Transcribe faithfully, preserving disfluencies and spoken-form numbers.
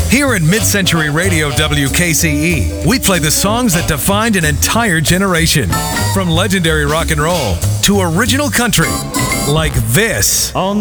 Here at Mid-Century Radio W K C E, we play the songs that defined an entire generation. From legendary rock and roll to original country, like this. On